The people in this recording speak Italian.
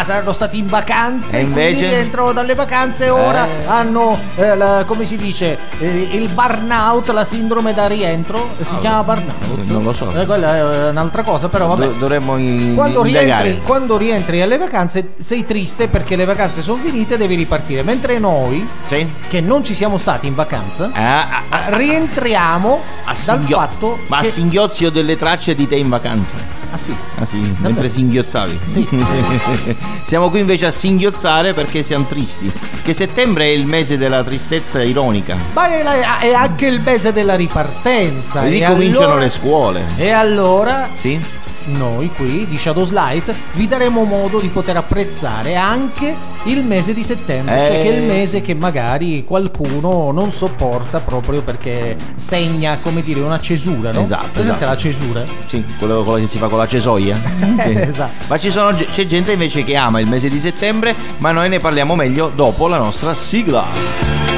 saranno stati in vacanze e invece quindi rientrano dalle vacanze, ora hanno come si dice, il burnout, la sindrome da rientro, si chiama burnout, non lo so, quella è un'altra cosa, però vabbè. Dovremmo quando rientri alle vacanze sei triste perché le vacanze sono finite e devi ripartire, mentre noi che non ci siamo stati in vacanza rientriamo dal fatto ma a singhiozzi ho delle tracce di te in vacanza. Ah sì, mentre singhiozzavi. Sì. Siamo qui invece a singhiozzare perché siamo tristi. Che settembre è il mese della tristezza ironica. Ma è anche il mese della ripartenza. Ricominciano le scuole. E allora sì? Noi qui di Shadows Light vi daremo modo di poter apprezzare anche il mese di settembre, cioè che è il mese che magari qualcuno non sopporta proprio perché segna, come dire, una cesura, no? Esatto. La cesura? Sì, quello che si fa con la cesoia. Sì. Esatto. Ma c'è gente invece che ama il mese di settembre, ma noi ne parliamo meglio dopo la nostra sigla.